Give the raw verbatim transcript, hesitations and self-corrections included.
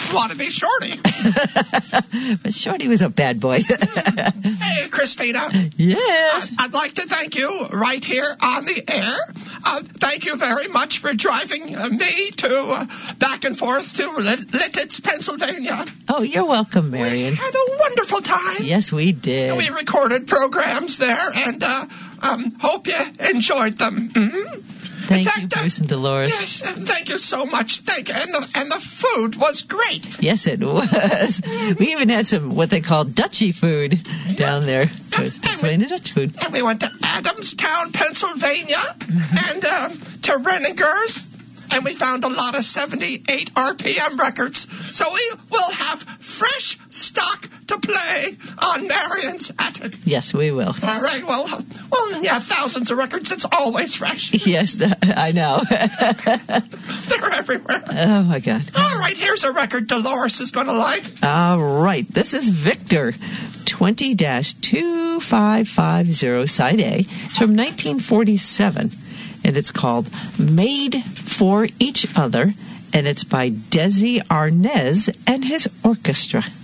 want to be Shorty. But Shorty was a bad boy. Hey, Christina. Yes. I'd like to thank you right here on the air. Uh, thank you very much for driving uh, me to uh, back and forth to Lititz, Pennsylvania. Oh, you're welcome, Marion. We had a wonderful time. Yes, we did. We recorded programs there, and uh, um, hope you enjoyed them. Mm-hmm. Thank fact, you, Bruce and Dolores. Yes, thank you so much. Thank you. And the, and the food was great. Yes, it was. We even had some what they call Dutchy food down there. It was Pennsylvania Dutch food. And we went to Adamstown, Pennsylvania, mm-hmm. and uh, to Renninger's. And we found a lot of seventy-eight R P M records. So we will have fresh stock to play on Marion's Attic. Yes, we will. All right, well, well, when you have thousands of records, it's always fresh. Yes, I know. They're everywhere. Oh, my God. All right, here's a record Dolores is going to like. All right, this is Victor, twenty dash two five five zero, side A. It's from nineteen forty-seven. And it's called Made for Each Other, and it's by Desi Arnaz and his orchestra.